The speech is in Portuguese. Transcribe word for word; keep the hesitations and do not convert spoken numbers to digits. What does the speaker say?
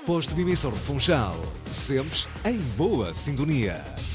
Posto de Emissão de Funchal. Sempre em boa sintonia.